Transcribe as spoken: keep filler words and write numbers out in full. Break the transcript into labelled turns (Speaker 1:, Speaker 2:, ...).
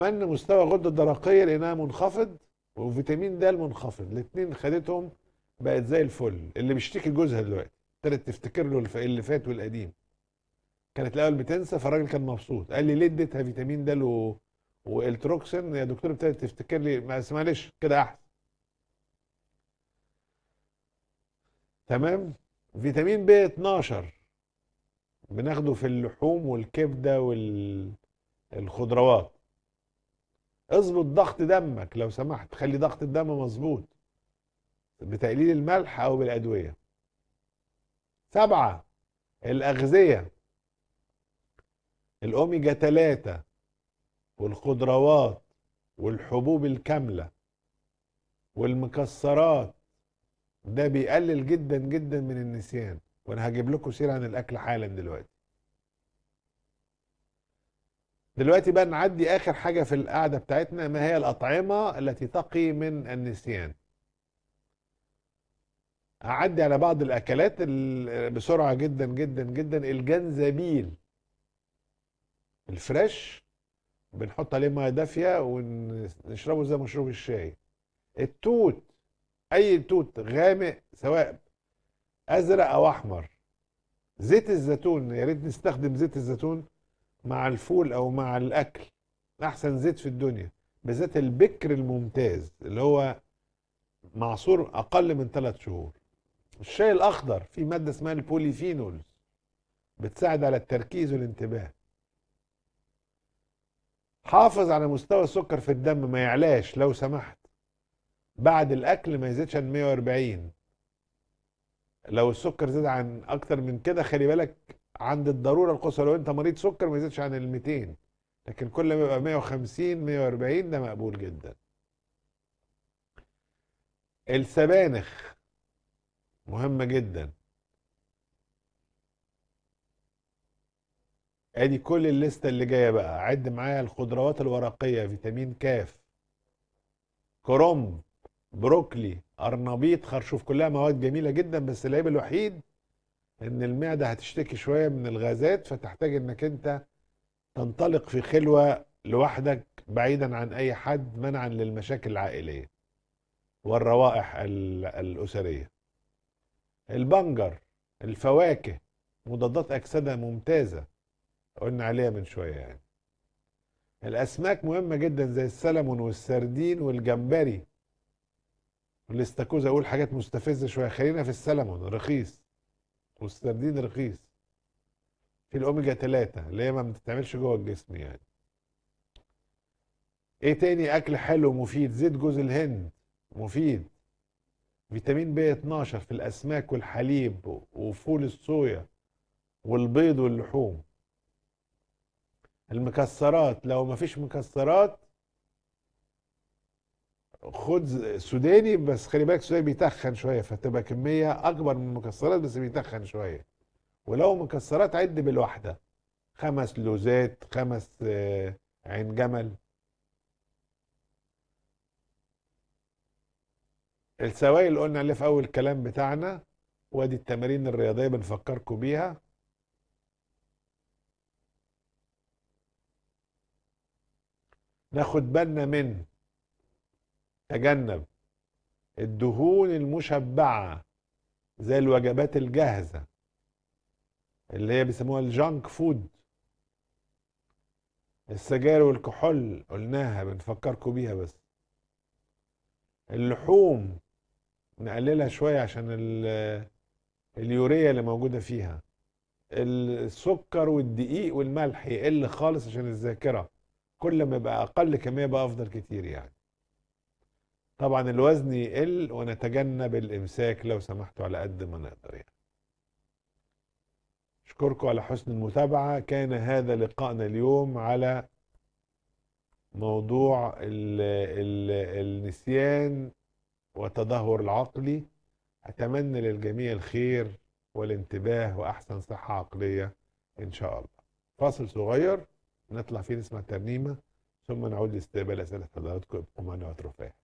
Speaker 1: ان مستوى الغده الدرقيه لانها منخفض، وفيتامين د منخفض، الاثنين خدتهم بقت زي الفل. اللي بيشتكي جوزها دلوقتي ابتدت تفتكر له الف- اللي فات والقديم. كانت الاول بتنسى، فالراجل كان مبسوط، قال لي ليه اديتها فيتامين د و... والتروكسين يا دكتور؟ ابتدت تفتكر لي، ما معلش كده احسن. تمام. فيتامين بي اتناشر بناخده في اللحوم والكبده والخضروات. اظبط ضغط دمك لو سمحت، خلي ضغط الدم مظبوط بتقليل الملح او بالادويه. سبعة، الاغذيه، الاوميجا ثلاثة والخضروات والحبوب الكامله والمكسرات، ده بيقلل جدا جدا من النسيان. وانا هجيب لكم سيره عن الاكل حالا دلوقتي. دلوقتي بقى نعدي اخر حاجه في القعده بتاعتنا، ما هي الاطعمه التي تقي من النسيان. هعدي على بعض الاكلات ال- بسرعه جدا جدا جدا. الجنزبيل الفريش بنحط عليه ميه دافيه ونشربه زي مشروب الشاي. التوت، اي توت غامق سواء ازرق او احمر. زيت الزيتون، يا ريت نستخدم زيت الزيتون مع الفول او مع الاكل، احسن زيت في الدنيا. بالذات البكر الممتاز اللي هو معصور اقل من ثلاث شهور. الشاي الاخضر فيه ماده اسمها البوليفينولز، بتساعد على التركيز والانتباه. حافظ على مستوى السكر في الدم ما يعلاش لو سمحت. بعد الاكل ما يزيدش عن مية واربعين. لو السكر زاد عن اكتر من كده خلي بالك، عند الضروره القصوى لو انت مريض سكر ما يزيدش عن ال ميتين. لكن كل ما يبقى مية وخمسين مية واربعين ده مقبول جدا. السبانخ مهمه جدا. ادي كل الليسته اللي جايه بقى، عد معايا: الخضروات الورقيه فيتامين كاف، كرنب، بروكلي، ارنبيط، خرشوف، كلها مواد جميله جدا. بس العيب الوحيد ان المعده هتشتكي شويه من الغازات، فتحتاج انك انت تنطلق في خلوه لوحدك بعيدا عن اي حد، منعا للمشاكل العائليه والروائح ال- الاسريه. البنجر، الفواكه، مضادات اكسده ممتازه، قلنا عليها من شويه يعني. الاسماك مهمه جدا زي السلمون والسردين والجمبري والاستاكوزا. اقول حاجات مستفزه شويه، خلينا في السلمون رخيص والسردين رخيص. في الاوميجا ثلاثة اللي هي ما بتتعملش جوه الجسم يعني. ايه تاني اكل حلو مفيد؟ زيت جوز الهند مفيد. فيتامين بي اتناشر في الاسماك والحليب وفول الصويا والبيض واللحوم. المكسرات، لو ما فيش مكسرات خد سوداني، بس خلي بالك السوداني بيتخن شويه، فتبقى كميه اكبر من المكسرات بس بيتخن شويه. ولو مكسرات عد بالواحده، خمس لوزات، خمس آه، عين جمل. السوائل اللي قلنا عليه في اول الكلام بتاعنا. وادي التمارين الرياضيه بنفكركم بيها. ناخد بالنا من تجنب الدهون المشبعه زي الوجبات الجاهزه اللي هي بيسموها الجانك فود. السجاير والكحول قلناها بنفكركم بيها بس. اللحوم نقللها شويه عشان ال- اليوريا اللي موجوده فيها. السكر والدقيق والملح يقل خالص عشان الذاكره. كل ما يبقى اقل كميه بقى افضل كتير يعني. طبعا الوزن يقل ونتجنب الامساك لو سمحتوا على قد ما نقدر يعني. اشكركم على حسن المتابعه. كان هذا لقاءنا اليوم على موضوع ال ال النسيان والتدهور العقلي. اتمنى للجميع الخير والانتباه واحسن صحه عقليه ان شاء الله. فاصل صغير نطلع فيه نسمع ترنيمه، ثم نعود لاستقبال اسئله حضراتكم. ابقوا معنا واترفاه.